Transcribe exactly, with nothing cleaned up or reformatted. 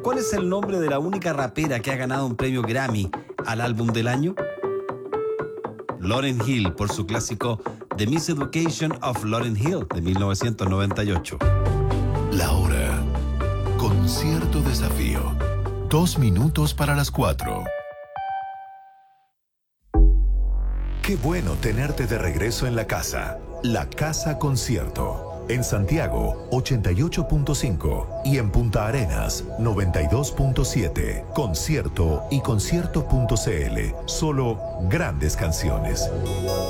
¿Cuál es el nombre de la única rapera que ha ganado un premio Grammy al álbum del año? Lauryn Hill, por su clásico The Miseducation of Lauryn Hill de mil novecientos noventa y ocho. La hora. Con cierto desafío. Dos minutos para las cuatro. Qué bueno tenerte de regreso en la casa. La Casa Concierto. En Santiago, ochenta y ocho punto cinco. Y en Punta Arenas, noventa y dos punto siete. Concierto y concierto punto c l. Solo grandes canciones.